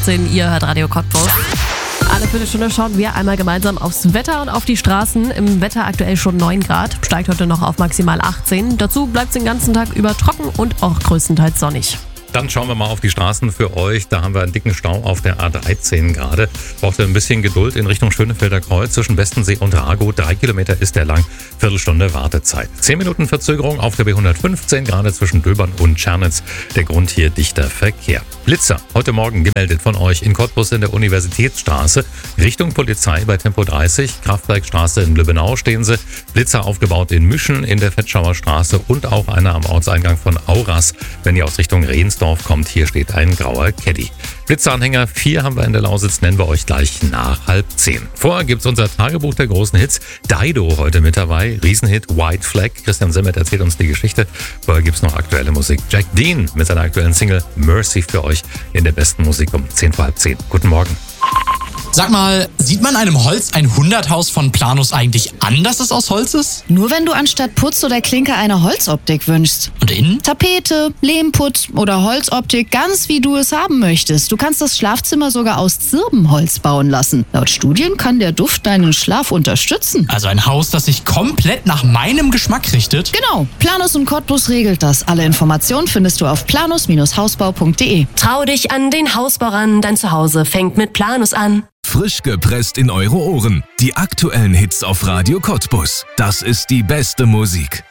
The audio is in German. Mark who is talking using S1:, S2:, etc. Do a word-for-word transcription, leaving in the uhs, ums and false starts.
S1: achtzehn, ihr hört Radio Cottbus. Alle Viertelstunde schauen wir einmal gemeinsam aufs Wetter und auf die Straßen. Im Wetter aktuell schon neun Grad, steigt heute noch auf maximal achtzehn. Dazu bleibt es den ganzen Tag über trocken und auch größtenteils sonnig.
S2: Dann schauen wir mal auf die Straßen für euch. Da haben wir einen dicken Stau auf der A dreizehn gerade. Braucht ihr ein bisschen Geduld in Richtung Schönefelder Kreuz zwischen Westensee und Rago. Drei Kilometer ist der lang. Viertelstunde Wartezeit. Zehn Minuten Verzögerung auf der B hundertfünfzehn gerade zwischen Döbern und Tschernitz. Der Grund hier dichter Verkehr. Blitzer heute Morgen gemeldet von euch in Cottbus in der Universitätsstraße. Richtung Polizei bei Tempo dreißig. Kraftwerkstraße in Lübbenau stehen sie. Blitzer aufgebaut in Müschen in der Fettschauer Straße und auch einer am Ortseingang von Auras. Wenn ihr aus Richtung Rehnsdorf kommt, hier steht ein grauer Caddy. Blitzeranhänger vier haben wir in der Lausitz, nennen wir euch gleich nach halb zehn. Vorher gibt's unser Tagebuch der großen Hits. Dido heute mit dabei, Riesenhit White Flag. Christian Semmet erzählt uns die Geschichte. Vorher gibt's noch aktuelle Musik. Jack Dean mit seiner aktuellen Single Mercy für euch in der besten Musik um zehn vor halb zehn. Guten Morgen.
S3: Sag mal, sieht man einem Holz ein Hunderthaus von Planus eigentlich an, dass es aus Holz ist?
S4: Nur wenn du anstatt Putz oder Klinker eine Holzoptik wünschst.
S3: Und innen?
S4: Tapete, Lehmputz oder Holzoptik, ganz wie du es haben möchtest. Du kannst das Schlafzimmer sogar aus Zirbenholz bauen lassen. Laut Studien kann der Duft deinen Schlaf unterstützen.
S3: Also ein Haus, das sich komplett nach meinem Geschmack richtet?
S4: Genau, Planus und Cottbus regelt das. Alle Informationen findest du auf planus Hausbau punkt de.
S1: Trau dich an den Hausbau ran, dein Zuhause fängt mit Planus an.
S5: Frisch gepresst in eure Ohren. Die aktuellen Hits auf Radio Cottbus. Das ist die beste Musik.